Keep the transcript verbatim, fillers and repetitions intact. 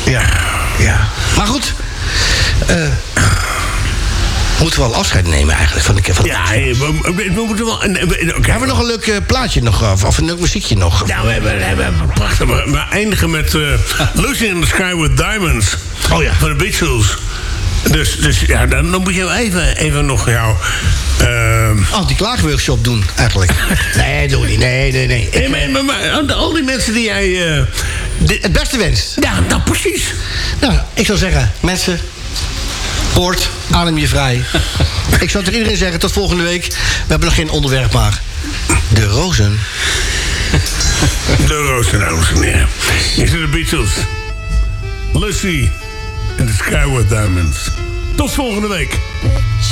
Ja, ja. Maar goed. Uh, moeten we wel afscheid nemen eigenlijk van de van de Ja, we, we, we moeten wel... Okay. Hebben we nog een leuk uh, plaatje nog, of, of een leuk muziekje nog? Nou, we hebben, we hebben prachtig. We, we eindigen met uh, Lucy in the Sky with Diamonds. Oh ja. Van de Beatles. Dus, dus ja, dan, dan moet je even, even nog jou... Uh... Oh, die klaagworkshop doen, eigenlijk. Nee, doe niet. Nee, nee, nee. nee maar, maar, maar, al die mensen die jij... Uh, dit... Het beste wenst. Ja, nou precies. Nou, ik zou zeggen, mensen... Poort, adem je vrij. Ik zou tegen iedereen zeggen, tot volgende week. We hebben nog geen onderwerp, maar... De rozen. De rozen, dames en heren. Hier zijn de Beatles. Lucy in the Sky with Diamonds. Tot volgende week.